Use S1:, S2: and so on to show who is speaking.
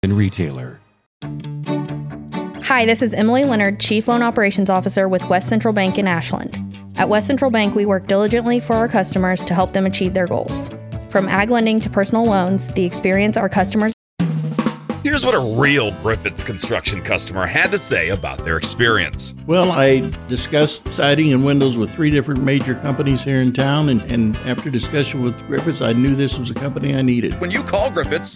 S1: and retailer.
S2: Hi, this is Emily Leonard, Chief Loan Operations Officer with West Central Bank in Ashland. At West Central Bank, we work diligently for our customers to help them achieve their goals. From ag lending to personal loans, the experience our customers.
S3: Here's what a real Griffiths Construction customer had to say about their experience.
S4: Well, I discussed siding and windows with 3 different major companies here in town, and after discussion with Griffiths, I knew this was a company I needed.
S3: When you call Griffiths,